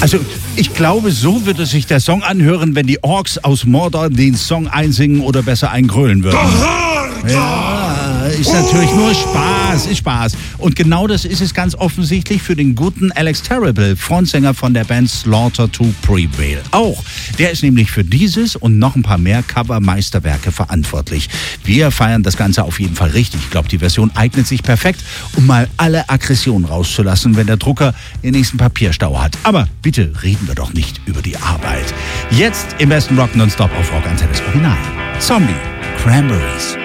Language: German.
Also, ich glaube, so würde sich der Song anhören, wenn die Orks aus Mordor den Song einsingen oder besser eingrölen würden. Ja, ist natürlich nur Spaß, ist Spaß. Und genau das ist es ganz offensichtlich für den guten Alex Terrible, Frontsänger von der Band Slaughter to Prevail. Auch. Der ist nämlich für dieses und noch ein paar mehr Cover-Meisterwerke verantwortlich. Wir feiern das Ganze auf jeden Fall richtig. Ich glaube, die Version eignet sich perfekt, um mal alle Aggressionen rauszulassen, wenn der Drucker den nächsten Papierstau hat. Aber bitte reden wir doch nicht über die Arbeit. Jetzt im besten Rock nonstop auf Rock Antennes Original. Zombie, Cranberries.